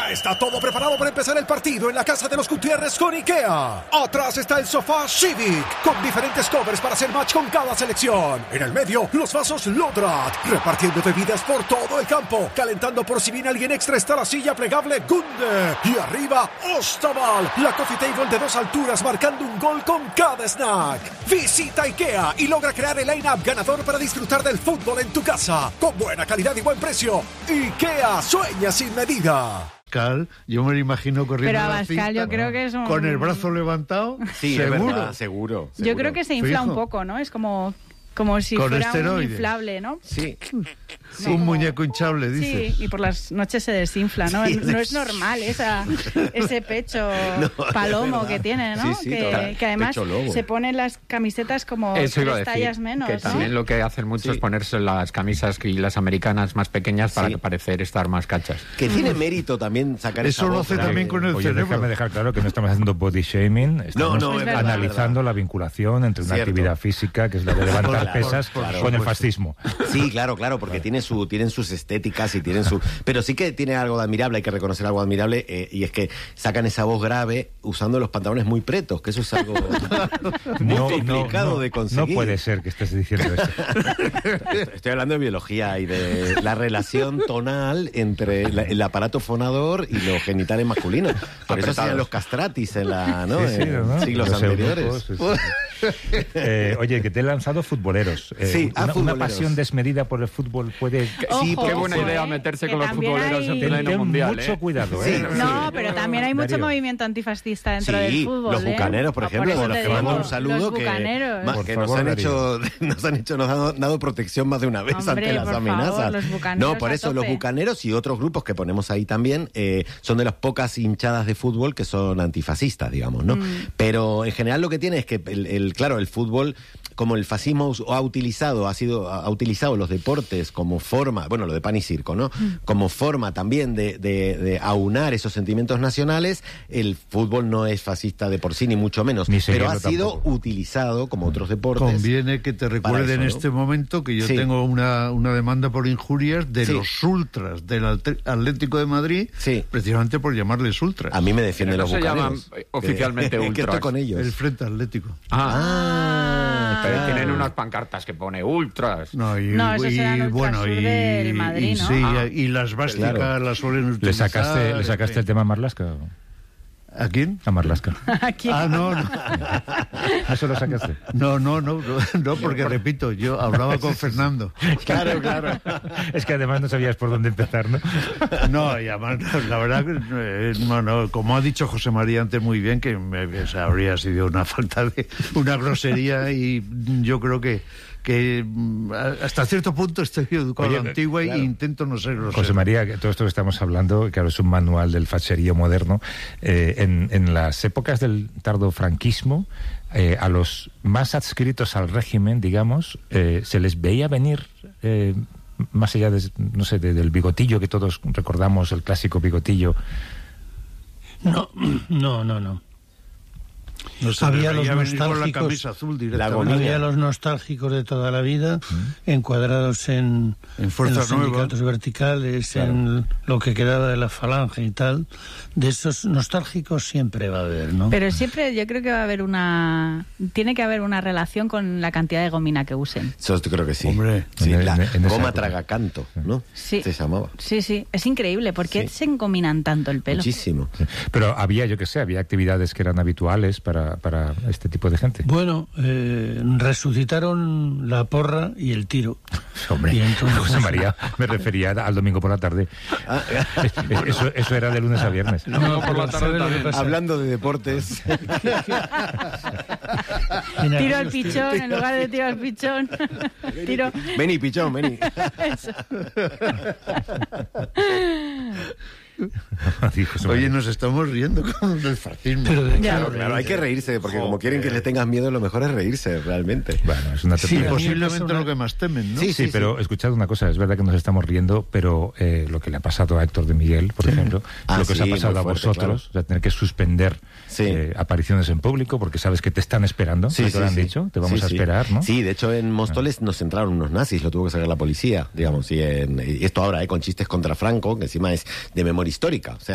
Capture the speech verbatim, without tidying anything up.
Ya está todo preparado para empezar el partido en la casa de los Gutiérrez con IKEA. Atrás está el sofá Civic, con diferentes covers para hacer match con cada selección. En el medio, los vasos Lodrat, repartiendo bebidas por todo el campo. Calentando por si viene alguien extra está la silla plegable Gunde. Y arriba, Ostaval, la coffee table de dos alturas marcando un gol con cada snack. Visita IKEA y logra crear el line-up ganador para disfrutar del fútbol en tu casa. Con buena calidad y buen precio. IKEA sueña sin medida. Abascal, yo me lo imagino corriendo. Pero la Abascal cinta, yo creo que es un... con el brazo levantado. Sí, seguro. es verdad, seguro, seguro. Yo creo que se infla Fijo. un poco, ¿no? Es como, como si Con fuera esteroides. un inflable, ¿no? Sí. Sí, un muñeco hinchable, dices. Sí, y por las noches se desinfla, ¿no? Sí, No es normal esa, ese pecho No, palomo es que tiene, ¿no? Sí, sí, que, total. que además Pecho lobo. se ponen las camisetas como Eso iba a tres decir, tallas menos, que ¿no? también lo que hacen mucho Sí. es ponerse las camisas y las americanas más pequeñas para Sí. que parecer estar más cachas. Que tiene mérito también sacar Eso esa lo voz, hace ¿verdad? también con el Oye, cerebro. déjame dejar claro que no estamos haciendo body shaming, estamos no, es verdad, analizando la vinculación entre una Cierto. actividad física, que es la de levantar Claro, pesas, por- por con el supuesto. fascismo. Sí, claro, claro, porque tiene su, tienen sus estéticas y tienen su... Pero sí que tiene algo de admirable, hay que reconocer algo admirable, eh, y es que sacan esa voz grave usando los pantalones muy pretos, que eso es algo muy No, complicado no, no, de conseguir. no puede ser que estés diciendo eso. Estoy hablando de biología y de la relación tonal entre la- el aparato fonador y los genitales masculinos. Por eso Apretados. hacían los castratis en, la, ¿no? Sí, sí, en ¿no? siglos Los anteriores. eunucos, sí, sí. Eh, oye, que te he lanzado futboleros. Eh, Sí, ah, una, una futboleros. pasión desmedida por el fútbol puede... Sí, Ojo, Qué buena ojo, idea eh, meterse que con los también futboleros hay- en Ten, pleno ten mundial, mucho ¿eh? cuidado, Sí, ¿eh? No, pero también hay mucho Darío. movimiento antifascista dentro del Sí, fútbol, los ¿eh? bucaneros, por Ah, ejemplo, eso de los te que mando digo, un saludo, los que, bucaneros. ma- Por que favor, nos han Darío. hecho, nos han hecho, nos han dado, dado protección más de una vez Hombre, ante las por favor, amenazas. los bucaneros No, por a eso los tope. bucaneros y otros grupos que ponemos ahí también eh, son de las pocas hinchadas de fútbol que son antifascistas, digamos, ¿no? Mm. Pero en general lo que tiene es que, el, el- claro, el fútbol, como el fascismo us- ha utilizado, ha sido, ha utilizado los deportes como forma, bueno, lo de pan y circo, ¿no? Mm. Como forma también de, de, de aunar esos sentimientos nacionales, el fútbol no es fascista de por sí, ni mucho menos. Ni pero sería ha lo sido tampoco. utilizado, como otros deportes. Conviene que te recuerde eso, en ¿no? este momento que yo Sí. tengo una, una demanda por injurias de Sí. los ultras del Alte- Atlético de Madrid, Sí. precisamente por llamarles ultras. A mí me defienden Pero los no se bucaneros. llaman, eh, oficialmente que, que ultras. estoy con ellos. El Frente Atlético. Ah, Pero claro. tienen unas pancartas que pone ultras. No, y, No, esos y, eran ultrasur bueno, y, del Madrid, y ¿no? sí, Ah. y las básicas Claro. las suelen ¿Le utilizar. sacaste, ¿le sacaste en el tema a Marlaska? fin. ¿A quién? A Marlaska. Aquí. Ah, no, no. ¿No se lo sacaste? No, no, no, no, no, porque repito, yo hablaba con Fernando. Claro, claro. Es que además no sabías por dónde empezar, ¿no? No, y además, la verdad, que, eh, no, no, como ha dicho José María antes muy bien, que me, o sea, habría sido una falta de, una grosería, y yo creo que, que mm, hasta cierto punto estoy educado a la Oye, antigua claro. e intento no ser grosero. José María, que todo esto que estamos hablando, claro, es un manual del facherío moderno. Eh, en, en las épocas del tardo franquismo, eh, a los más adscritos al régimen, digamos, eh, se les veía venir, eh, más allá de, no sé, de- del bigotillo que todos recordamos, el clásico bigotillo. No, no, no, no. No se Había le veía los venir con la nostálgicos. camisa azul La directamente. gomina. Había los nostálgicos de toda la vida, encuadrados en, En Fuerza los Nueva. sindicatos verticales, en lo que quedaba de la falange y tal. De esos nostálgicos siempre va a haber, ¿no? Pero siempre yo creo que va a haber una... Tiene que haber una relación con la cantidad de gomina que usen. Eso yo creo que sí. Hombre. Sí, En- la en- en esa goma época. tragacanto, ¿no? Sí. Se llamaba. Sí, sí. Es increíble. ¿Por qué Sí. se engominan tanto el pelo? Muchísimo. Pero había, yo qué sé, había actividades que eran habituales para, para este tipo de gente. Bueno, eh, resucitaron la porra y el tiro. Hombre, Y entonces- José María, me refería al domingo por la tarde. Ah, Eso, eso era de lunes a viernes. No, por pero la tarde ¿sabe lo que también. pasa? hablando de deportes. En Tiro al aquellos pichón en lugar de tiro al pichón. Tiro... Vení, pichón, vení. Sí, José Oye, María. nos estamos riendo con el fascismo. Pero de- Ya. Claro, claro, hay que reírse, porque como quieren que le tengas miedo, lo mejor es reírse, realmente. Bueno, es una Sí, tertulia. posiblemente lo que más temen, ¿no? Sí, sí, pero escuchad una cosa, es verdad que nos estamos riendo, pero eh, lo que le ha pasado a Héctor de Miguel, por ejemplo, Ah, lo que os sí, ha pasado muy a fuerte, vosotros, claro. o sea, tener que suspender Sí. eh, apariciones en público, porque sabes que te están esperando, Sí, ¿no? sí, te lo han sí. dicho, te vamos Sí, a sí. esperar, ¿no? Sí, de hecho en Móstoles nos entraron unos nazis, lo tuvo que sacar la policía, digamos, y, en- y esto ahora, eh, con chistes contra Franco, que encima es de memoria histórica, o sea,